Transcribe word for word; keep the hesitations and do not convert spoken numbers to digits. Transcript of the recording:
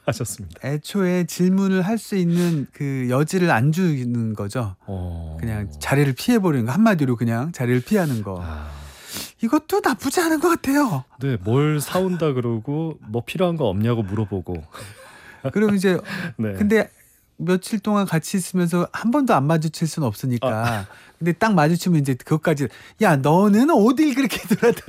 하셨습니다. 애초에 질문을 할 수 있는 그 여지를 안 주는 거죠. 어... 그냥 자리를 피해버리는 거. 한마디로 그냥 자리를 피하는 거. 아... 이것도 나쁘지 않은 것 같아요. 네, 뭘 사온다 그러고 뭐 필요한 거 없냐고 물어보고. 그럼 이제 네. 근데 며칠 동안 같이 있으면서 한 번도 안 마주칠 수는 없으니까. 아. 근데 딱 마주치면 이제 그것까지 야 너는 어딜 그렇게 돌아다니